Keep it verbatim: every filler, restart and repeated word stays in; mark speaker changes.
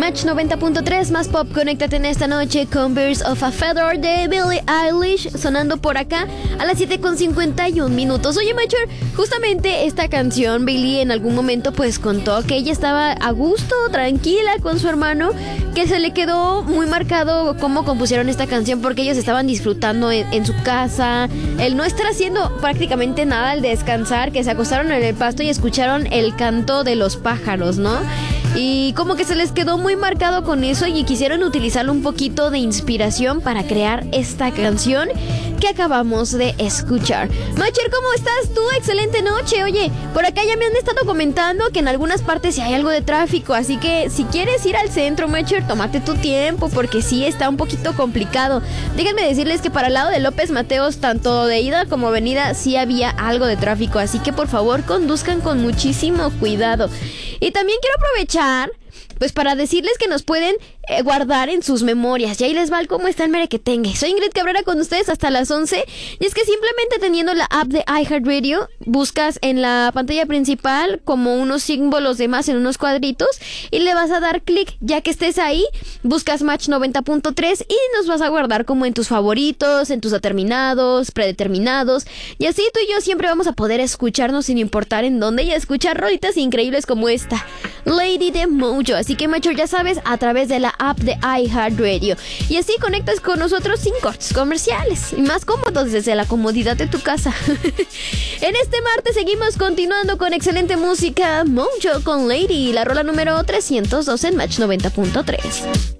Speaker 1: Match noventa punto tres, más pop, conéctate en esta noche con Birds of a Feather de Billie Eilish, sonando por acá a las siete con cincuenta y un minutos. Oye, Macher, justamente esta canción, Billie en algún momento pues contó que ella estaba a gusto, tranquila con su hermano, que se le quedó muy marcado cómo compusieron esta canción porque ellos estaban disfrutando en, en su casa, el no estar haciendo prácticamente nada al descansar, que se acostaron en el pasto y escucharon el canto de los pájaros, ¿no? Y como que se les quedó muy marcado con eso y quisieron utilizarlo un poquito de inspiración para crear esta canción que acabamos de escuchar. Macher, ¿cómo estás tú? Excelente noche. Oye, por acá ya me han estado comentando que en algunas partes sí hay algo de tráfico, así que si quieres ir al centro, Macher, tómate tu tiempo porque sí está un poquito complicado. Déjenme decirles que para el lado de López Mateos, tanto de ida como venida, sí había algo de tráfico, así que por favor conduzcan con muchísimo cuidado. Y también quiero aprovechar pues para decirles que nos pueden eh, guardar en sus memorias. Y ahí les va el cómo está el merequetengue. Soy Ingrid Cabrera con ustedes hasta las once. Y es que simplemente teniendo la app de iHeartRadio, buscas en la pantalla principal como unos símbolos de más en unos cuadritos y le vas a dar clic. Ya que estés ahí, buscas Match noventa punto tres y nos vas a guardar como en tus favoritos, en tus determinados, predeterminados. Y así tú y yo siempre vamos a poder escucharnos sin importar en dónde y escuchar rolitas increíbles como esta, Lady de Mojo. Así que, Macho, ya sabes, a través de la app de iHeartRadio. Y así conectas con nosotros sin cortes comerciales y más cómodos desde la comodidad de tu casa. En este martes seguimos continuando con excelente música. Mojo con Lady, la rola número trescientos dos en Match noventa punto tres.